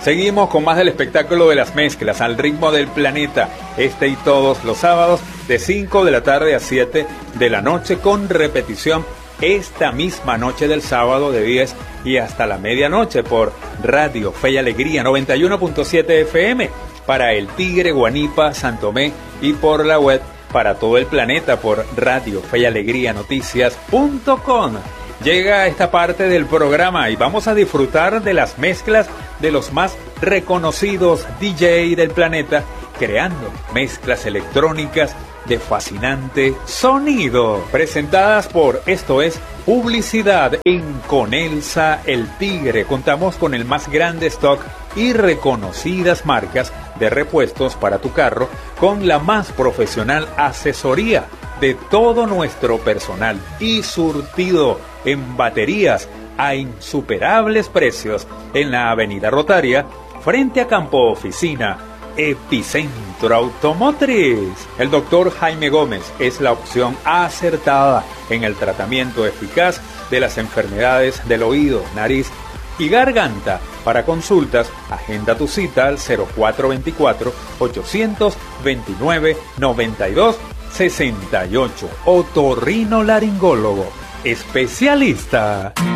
Seguimos con más del espectáculo de las mezclas al ritmo del planeta, este y todos los sábados de 5 de la tarde a 7 de la noche, con repetición esta misma noche del sábado de 10 y hasta la medianoche por Radio Fe y Alegría 91.7 FM para el Tigre, Guanipa, Santomé, y por la web para todo el planeta por Radio Fe y Alegría Noticias.com. Llega esta parte del programa y vamos a disfrutar de las mezclas de los más reconocidos DJ del planeta, creando mezclas electrónicas de fascinante sonido. Presentadas por Esto es Publicidad en Conelsa El Tigre. Contamos con el más grande stock y reconocidas marcas de repuestos para tu carro, con la más profesional asesoría de todo nuestro personal y surtido en baterías a insuperables precios en la Avenida Rotaria, frente a Campo Oficina, Epicentro Automotriz. El doctor Jaime Gómez es la opción acertada en el tratamiento eficaz de las enfermedades del oído, nariz y garganta. Para consultas, agenda tu cita al 0424-829-9268. Otorrinolaringólogo, especialista.